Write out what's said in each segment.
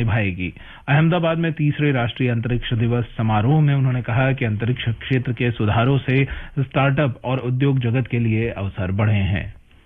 निभाएगी। अहमदाबाद में तीसरे राष्ट्रीय अंतरिक्ष दिवस समारोह में उन्होंने कहा कि अंतरिक्ष क्षेत्र के सुधारों से स्टार्टअप और उद्योग जगत के लिए अवसर बढ़े हैं।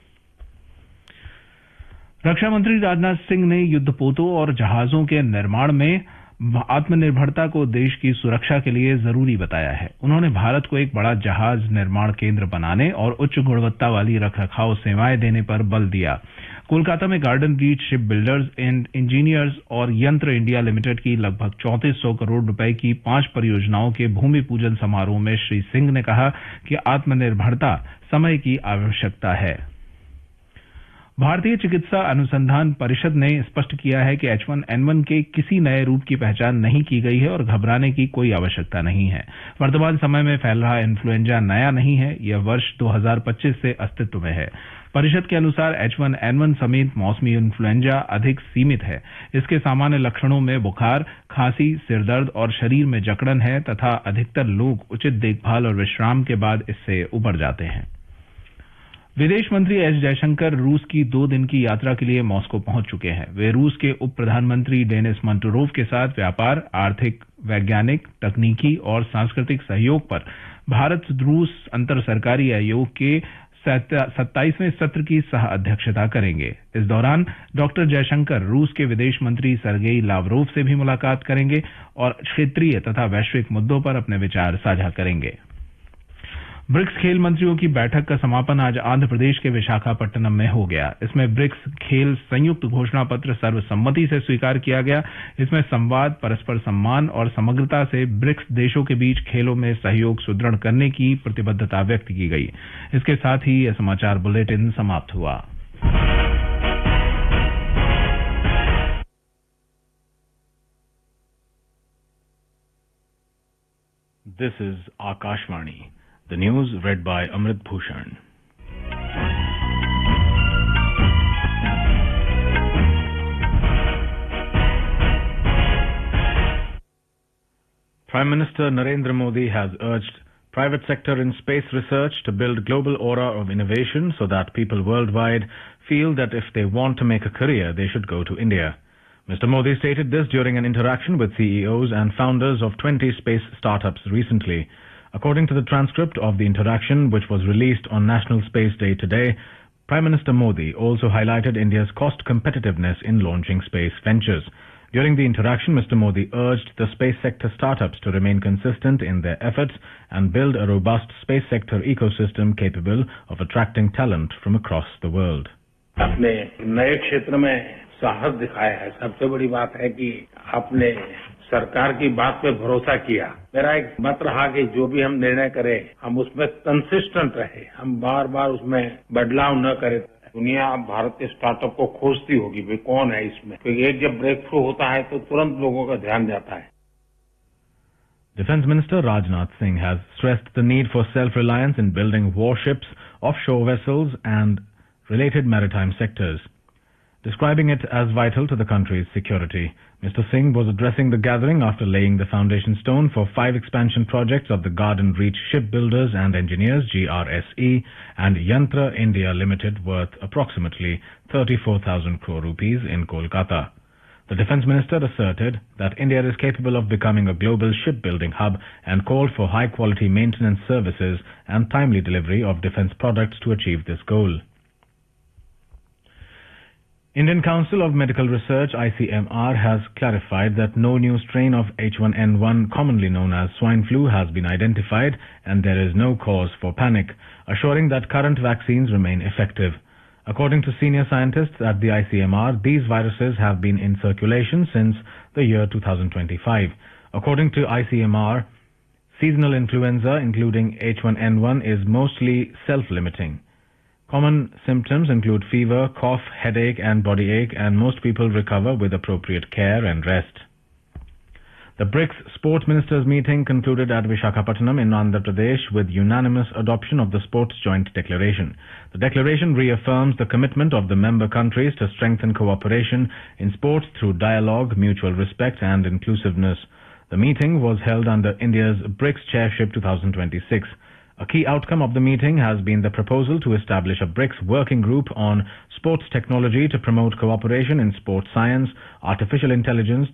रक्षा मंत्री राजनाथ सिंह ने युद्धपोतों और जहाजों के निर्माण में आत्मनिर्भरता को देश की सुरक्षा के लिए जरूरी बताया है। उन्होंने भारत को एक बड़ा जहाज निर्माण केंद्र बनाने और उच्च गुणवत्ता वाली रखरखाव सेवाएं देने पर बल दिया। कोलकाता में garden reach ship builders and engineers और यंत्र इंडिया लिमिटेड की लगभग 3400 करोड़ रुपए की 5 परियोजनाओं के भूमि पूजन समारोह में श्री सिंह ने कहा कि आत्मनिर्भरता समय की आवश्यकता है। भारतीय चिकित्सा अनुसंधान परिषद ने स्पष्ट किया है कि H1N1 के किसी नए रूप की पहचान नहीं की गई है और घबराने की कोई आवश्यकता नहीं है। वर्तमान समय में फैल रहा इन्फ्लुएंजा नया नहीं है, यह वर्ष 2025 से अस्तित्व में है। परिषद के अनुसार H1N1 समेत मौसमी इन्फ्लुएंजा अधिक सीमित है। इसके सामान्य लक्षणों में बुखार, खांसी, सिरदर्द और शरीर में जकड़न है तथा अधिकतर लोग उचित देखभाल और विश्राम के बाद इससे उबर जाते हैं। विदेश मंत्री एस जयशंकर रूस की 2 दिन की यात्रा के लिए मॉस्को पहुंच चुके हैं। वे रूस के उप प्रधानमंत्री डेनिस मंटुरोव के साथ व्यापार, आर्थिक, वैज्ञानिक, तकनीकी और सांस्कृतिक सहयोग पर भारत रूस अंतर सरकारी आयोग के 27वें सत्र की सह अध्यक्षता करेंगे। इस दौरान डॉक्टर जयशंकर रूस के विदेश मंत्री सर्गेई लावरोव से भी मुलाकात करेंगे और क्षेत्रीय तथा वैश्विक मुद्दों पर अपने विचार साझा करेंगे। ब्रिक्स खेल मंत्रियों की बैठक का समापन आज आंध्र प्रदेश के विशाखापट्टनम में हो गया। इसमें ब्रिक्स खेल संयुक्त घोषणा पत्र सर्वसम्मति से स्वीकार किया गया। इसमें संवाद, परस्पर सम्मान और समग्रता से ब्रिक्स देशों के बीच खेलों में सहयोग सुदृढ़ करने की प्रतिबद्धता व्यक्त की गई। इसके साथ ही यह समाचार बुलेटिन समाप्त हुआ। This is Akashvani. The news read by Amrit Bhushan. Prime Minister Narendra Modi has urged private sector in space research to build global aura of innovation so that people worldwide feel that if they want to make a career, they should go to India. Mr. Modi stated this during an interaction with CEOs and founders of 20 space startups recently. According to the transcript of the interaction, which was released on National Space Day today, Prime Minister Modi also highlighted India's cost competitiveness in launching space ventures. During the interaction, Mr. Modi urged the space sector startups to remain consistent in their efforts and build a robust space sector ecosystem capable of attracting talent from across the world. अपने नए क्षेत्र में साहस दिखाया है। सबसे बड़ी बात है कि आपने सरकार की बात पे भरोसा किया। मेरा एक मत रहा कि जो भी हम निर्णय करें, हम उसमें कंसिस्टेंट रहे, हम बार बार उसमें बदलाव न करें। दुनिया अब भारत के स्टार्टअप को खोजती होगी, भाई कौन है इसमें, क्योंकि एक जब ब्रेक थ्रू होता है तो तुरंत लोगों का ध्यान जाता है। Defense Minister Rajnath Singh has stressed the need for self-reliance in building warships, offshore vessels and related maritime sectors, describing it as vital to the country's security. Mr. Singh was addressing the gathering after laying the foundation stone for 5 expansion projects of the Garden Reach Shipbuilders and Engineers GRSE and Yantra India Limited worth approximately 34,000 crore rupees in Kolkata. The Defence Minister asserted that India is capable of becoming a global shipbuilding hub and called for high-quality maintenance services and timely delivery of defence products to achieve this goal. Indian Council of Medical Research ICMR has clarified that no new strain of H1N1, commonly known as swine flu, has been identified and there is no cause for panic, assuring that current vaccines remain effective. According to senior scientists at the ICMR, these viruses have been in circulation since the year 2025. According to ICMR, seasonal influenza, including H1N1, is mostly self-limiting. Common symptoms include fever, cough, headache and body ache, and most people recover with appropriate care and rest. The BRICS Sports Ministers meeting concluded at Visakhapatnam in Andhra Pradesh with unanimous adoption of the Sports Joint Declaration. The declaration reaffirms the commitment of the member countries to strengthen cooperation in sports through dialogue, mutual respect and inclusiveness. The meeting was held under India's BRICS Chairship 2026. A key outcome of the meeting has been the proposal to establish a BRICS working group on sports technology to promote cooperation in sports science, artificial intelligence,